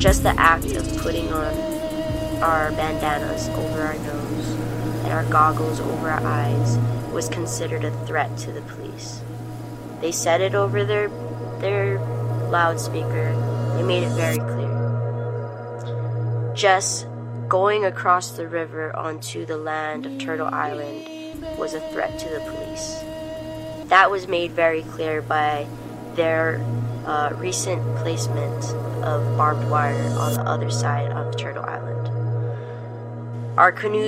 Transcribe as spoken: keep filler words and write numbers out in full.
Just the act of putting on our bandanas over our nose and our goggles over our eyes was considered a threat to the police. They said it over their their loudspeaker. They made it very clear. Just going across the river onto the land of Turtle Island was a threat to the police. That was made very clear by their uh, recent placement of barbed wire on the other side of Turtle Island. Our canoes